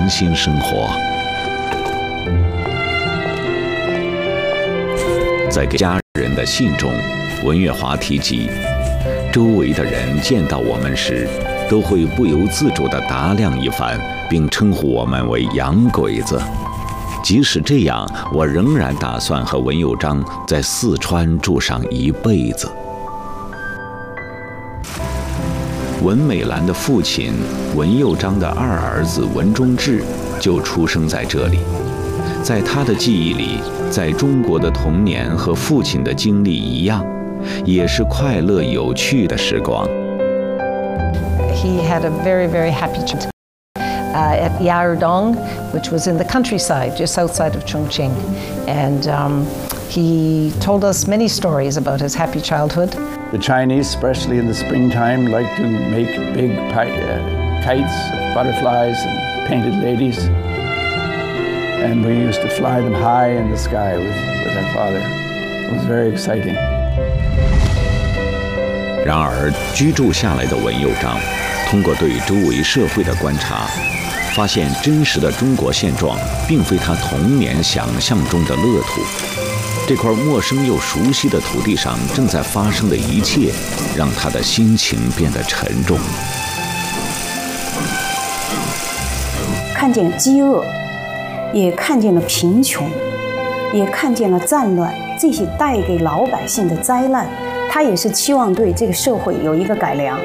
重新生活。在给家人的信中，文月华提及，周围的人见到我们时，都会不由自主地打量一番，并称呼我们为洋鬼子。即使这样，我仍然打算和文佑章在四川住上一辈子。文美兰的父亲文佑章的二儿子文忠志就出生在这里。在他的记忆里，在中国的童年和父亲的经历一样，也是快乐有趣的时光。 He had a very, very happy childhood at Yaodong, which was in the countryside just outside of Chongqing. And he told us many stories about his happy childhood. The Chinese, especially in the springtime, like to make big kites, butterflies, and painted ladies. And we used to fly them high in the sky with our father. It was very exciting. 然而，居住下来的文佑章，通过对周围社会的观察，发现真实的中国现状并非他童年想象中的乐土。这块陌生又熟悉的土地上正在发生的一切，让他的心情变得沉重。 看见饥饿，也看见了贫穷，也看见了战乱，这些带给老百姓的灾难，他也是期望对这个社会有一个改良。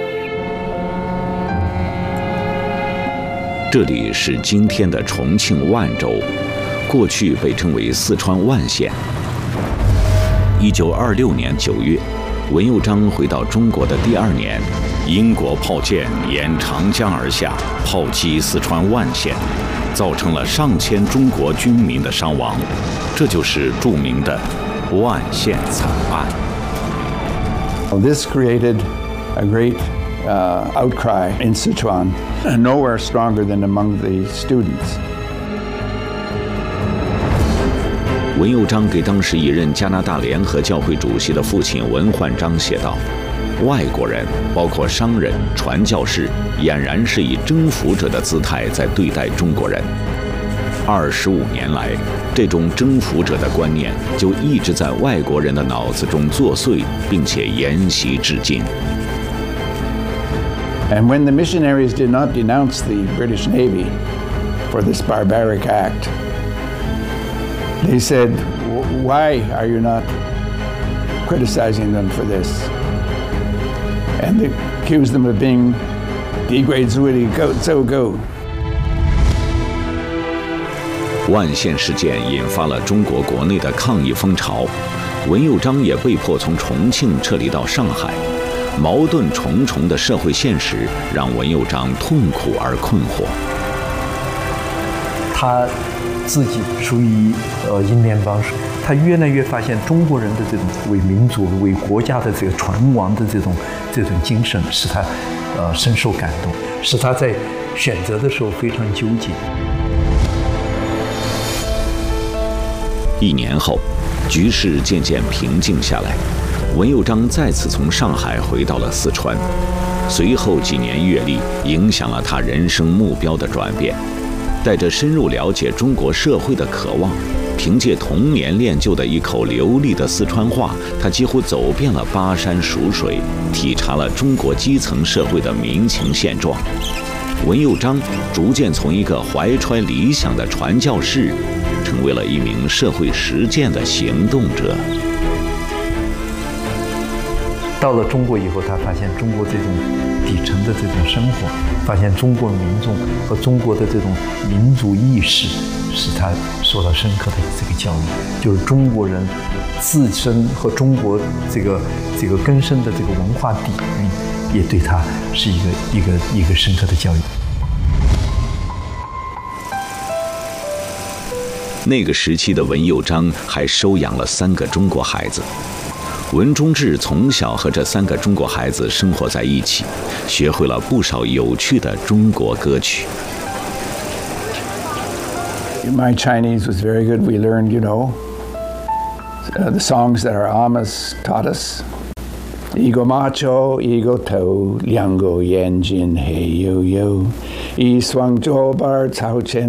这里是今天的重庆万州，过去被称为四川万县。1926年9月，文佑章回到中国的第2年，英国炮舰沿长江而下，炮击四川万县，造成了上千中国军民的伤亡，这就是著名的万县惨案。 This created a great outcry in Sichuan, and nowhere stronger than among the students. 文佑章给当时一任加拿大联合教会主席的父亲文焕章写道：“外国人，包括商人、传教士，俨然是以征服者的姿态在对待中国人。25年来，这种征服者的观念就一直在外国人的脑子中作祟，并且沿袭至今。” And when the missionaries did not denounce the British Navy for this barbaric act, they said, "Why are you not criticizing them for this?" And they accused them of being "国内的抗议风潮，文佑章也被迫从重庆撤离到上海。矛盾重重的社会现实让文佑章痛苦而困惑。 他自己属于英联邦，他越来越发现中国人的这种为民族、为国家的这个传亡的这种精神，使他深受感动，使他在选择的时候非常纠结。 1年后，局势渐渐平静下来。文佑章再次从上海回到了四川，随后几年阅历影响了他人生目标的转变。带着深入了解中国社会的渴望，凭借童年练就的一口流利的四川话，他几乎走遍了巴山蜀水，体察了中国基层社会的民情现状。文佑章逐渐从一个怀揣理想的传教士，成为了一名社会实践的行动者。 到了中国以后，他发现中国这种底层的这种生活，发现中国民众和中国的这种民族意识，使他受到深刻的这个教育，就是中国人自身和中国这个根深的这个文化底蕴，也对他是一个深刻的教育。 那个时期的文佑章还收养了3个中国孩子。文忠志从小和这3个中国孩子生活在一起，学会了不少有趣的中国歌曲。 My Chinese was very good. We learned, the songs that our amas taught us. 一个马球，一个头，2个眼睛，嘿呦呦，一双左板朝前